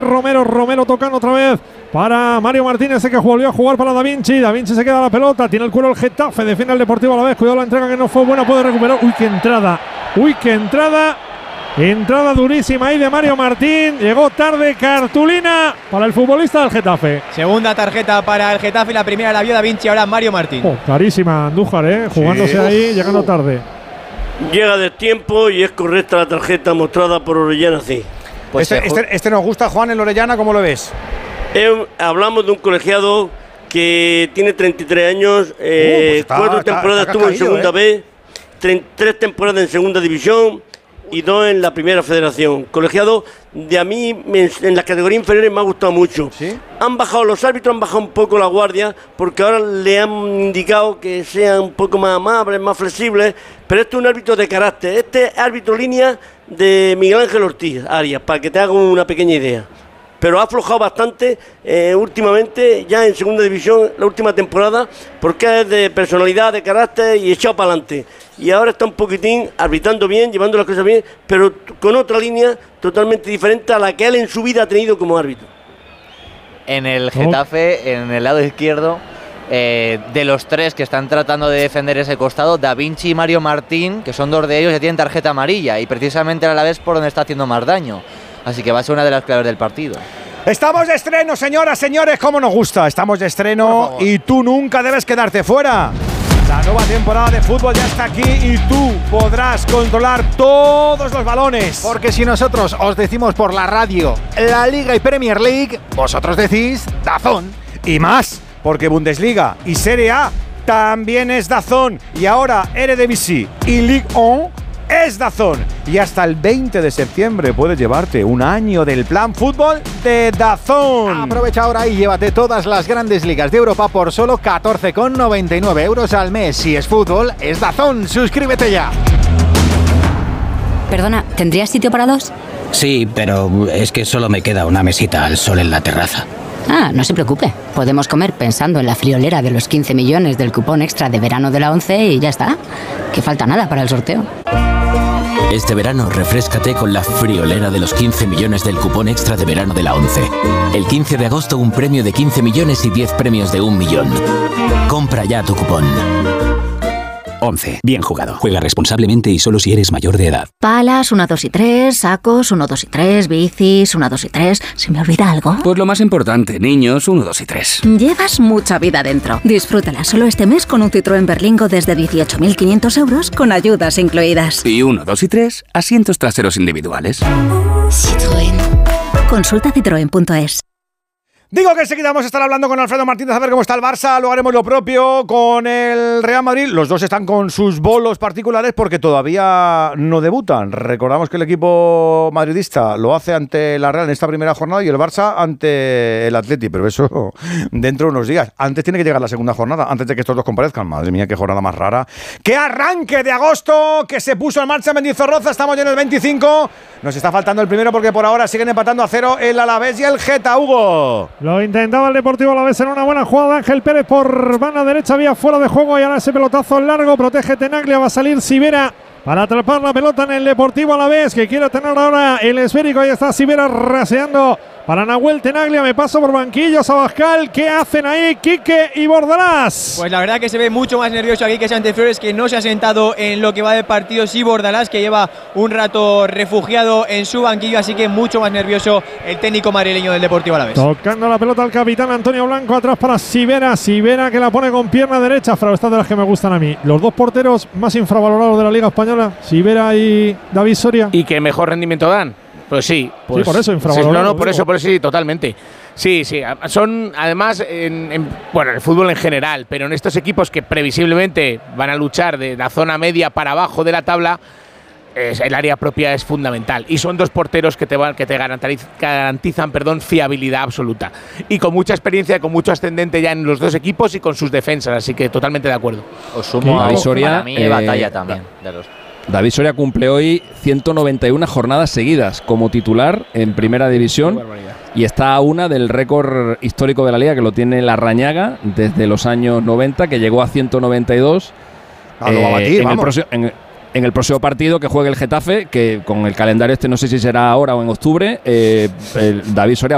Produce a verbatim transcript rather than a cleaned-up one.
Romero, Romero tocando otra vez para Mario Martínez, que volvió a jugar para Da Vinci. Da Vinci se queda la pelota, tiene el cuero el Getafe, defiende el Deportivo a la vez. Cuidado la entrega que no fue buena, puede recuperar. Uy, qué entrada, uy, qué entrada. Entrada durísima ahí de Mario Martín. Llegó tarde, cartulina para el futbolista del Getafe. Segunda tarjeta para el Getafe, la primera la vio Da Vinci, ahora Mario Martín. Oh, clarísima Andújar, eh, jugándose sí. ahí, llegando tarde. Llega de tiempo y es correcta la tarjeta mostrada por Orellana, sí. Pues este, este, este nos gusta, Juan, el Orellana, ¿cómo lo ves? Eh, hablamos de un colegiado que tiene treinta y tres años, eh, uh, pues está, cuatro está, temporadas está, está estuvo caído, en segunda eh. B, tres temporadas en segunda división y dos en la primera federación. Colegiado de a mí en, en las categorías inferiores me ha gustado mucho. ¿Sí? Han bajado los árbitros, han bajado un poco la guardia porque ahora le han indicado que sean un poco más amables, más flexibles, pero este es un árbitro de carácter. Este es árbitro línea de Miguel Ángel Ortiz Arias, para que te haga una pequeña idea. Pero ha aflojado bastante eh, últimamente, ya en segunda división, la última temporada, porque es de personalidad, de carácter y echado para adelante. Y ahora está un poquitín arbitrando bien, llevando las cosas bien, pero con otra línea totalmente diferente a la que él en su vida ha tenido como árbitro. En el Getafe, en el lado izquierdo, eh, de los tres que están tratando de defender ese costado, Da Vinci y Mario Martín, que son dos de ellos, ya tienen tarjeta amarilla, y precisamente a la vez por donde está haciendo más daño. Así que va a ser una de las claves del partido. Estamos de estreno, señoras, señores, como nos gusta. Estamos de estreno y tú nunca debes quedarte fuera. La nueva temporada de fútbol ya está aquí y tú podrás controlar todos los balones. Porque si nosotros os decimos por la radio la Liga y Premier League, vosotros decís DAZN. Y más, porque Bundesliga y Serie A también es DAZN. Y ahora Eredivisie y Ligue uno es DAZN. Y hasta el veinte de septiembre puedes llevarte un año del plan fútbol de DAZN. Aprovecha ahora y llévate todas las grandes ligas de Europa por solo catorce con noventa y nueve euros al mes. Si es fútbol, es DAZN. Suscríbete ya. Perdona, ¿tendrías sitio para dos? Sí, pero es que solo me queda una mesita al sol en la terraza. Ah, no se preocupe. Podemos comer pensando en la friolera de los quince millones del cupón extra de verano de la ONCE y ya está. Que falta nada para el sorteo. Este verano refréscate con la friolera de los quince millones del cupón extra de verano de la ONCE. El quince de agosto un premio de quince millones y diez premios de un millón. Compra ya tu cupón. ONCE. Bien jugado. Juega responsablemente y solo si eres mayor de edad. Palas, uno, dos y tres. Sacos, uno, dos y tres. Bicis, uno, dos y tres. ¿Se me olvida algo? Pues lo más importante, niños, uno, dos y tres. Llevas mucha vida dentro. Disfrútala solo este mes con un Citroën Berlingo desde dieciocho mil quinientos euros con ayudas incluidas. Y uno, dos y tres, asientos traseros individuales. Citroën. Consulta citroen punto es. Digo que enseguida vamos a estar hablando con Alfredo Martínez a ver cómo está el Barça, luego haremos lo propio con el Real Madrid. Los dos están con sus bolos particulares porque todavía no debutan. Recordamos que el equipo madridista lo hace ante la Real en esta primera jornada y el Barça ante el Atleti, pero eso dentro de unos días. Antes tiene que llegar la segunda jornada, antes de que estos dos comparezcan. Madre mía, qué jornada más rara. ¡Qué arranque de agosto que se puso en marcha en Mendizorroza! Estamos ya en el veinticinco. Nos está faltando el primero porque por ahora siguen empatando a cero el Alavés y el Geta, Hugo. Lo intentaba el Deportivo Alavés en una buena jugada. Ángel Pérez por banda derecha, había fuera de juego y ahora ese pelotazo largo. Protege Tenaglia, va a salir Sivera para atrapar la pelota en el Deportivo Alavés, que quiere tener ahora el esférico. Ahí está Sivera raseando para Nahuel Tenaglia. Me paso por banquillos a Abascal. ¿Qué hacen ahí Quique y Bordalás? Pues la verdad que se ve mucho más nervioso aquí que Sánchez Flores, que no se ha sentado en lo que va de partido. Sí, Bordalás, que lleva un rato refugiado en su banquillo, así que mucho más nervioso el técnico madrileño del Deportivo Alavés. Tocando la pelota al capitán Antonio Blanco, atrás para Sivera. Sivera que la pone con pierna derecha. Frau, estas de las que me gustan a mí. Los dos porteros más infravalorados de la Liga Española, Sivera y David Soria. ¿Y qué mejor rendimiento dan? Pues sí, pues, sí, por eso infravalorado. Sí, no, no, por eso, por eso sí, totalmente. Sí, sí, son además, en, en, bueno, en el fútbol en general, pero en estos equipos que previsiblemente van a luchar de la zona media para abajo de la tabla, es, el área propia es fundamental. Y son dos porteros que te, van, que te garantizan, garantizan perdón, fiabilidad absoluta. Y con mucha experiencia, con mucho ascendente ya en los dos equipos y con sus defensas, así que totalmente de acuerdo. Os sumo a, para mí eh, batalla también de los David Soria cumple hoy ciento noventa y una jornadas seguidas como titular en Primera División y está a una del récord histórico de la Liga que lo tiene Larrañaga desde los años noventa, que llegó a ciento noventa y dos. Ah, lo va a batir, en, el próximo, en, en el próximo partido que juegue el Getafe, que con el calendario este no sé si será ahora o en octubre, eh, el David Soria